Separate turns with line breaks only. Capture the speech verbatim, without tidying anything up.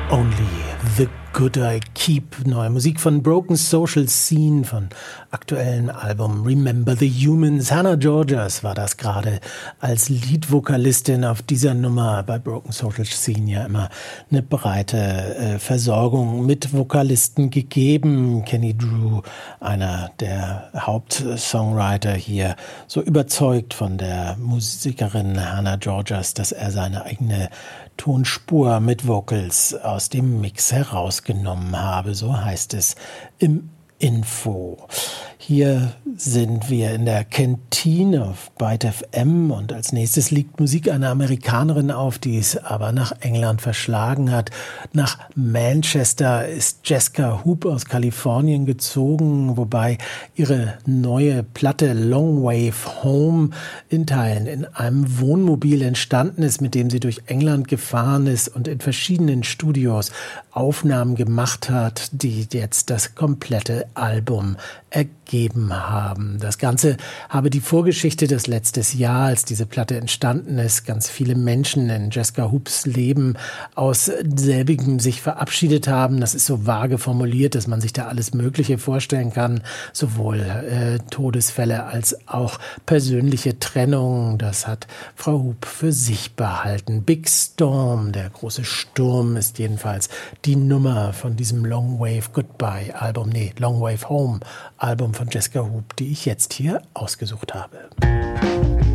Only the Good I Keep. Neue Musik von Broken Social Scene, von aktuellen Album Remember the Humans. Hannah Georgas war das gerade als Leadvokalistin auf dieser Nummer. Bei Broken Social Scene ja immer eine breite äh, Versorgung mit Vokalisten gegeben. Kenny Drew, einer der Hauptsongwriter hier, so überzeugt von der Musikerin Hannah Georgas, dass er seine eigene Tonspur mit Vocals aus dem Mix herausgenommen habe, so heißt es im Info. Hier sind wir in der Kantine auf Byte F M und als nächstes liegt Musik einer Amerikanerin auf, die es aber nach England verschlagen hat. Nach Manchester ist Jessica Hoop aus Kalifornien gezogen, wobei ihre neue Platte Long Wave Home in Teilen in einem Wohnmobil entstanden ist, mit dem sie durch England gefahren ist und in verschiedenen Studios Aufnahmen gemacht hat, die jetzt das komplette Album ergeben haben. Das Ganze habe die Vorgeschichte des letztes Jahr, als diese Platte entstanden ist, ganz viele Menschen in Jessica Hoops Leben aus selbigem sich verabschiedet haben. Das ist so vage formuliert, dass man sich da alles Mögliche vorstellen kann, sowohl äh, Todesfälle als auch persönliche Trennungen. Das hat Frau Hoop für sich behalten. Big Storm, der große Sturm, ist jedenfalls die Nummer von diesem Long Wave Goodbye Album, nee, Long Wave Home Album von Jessica Hoop, die ich jetzt hier ausgesucht habe.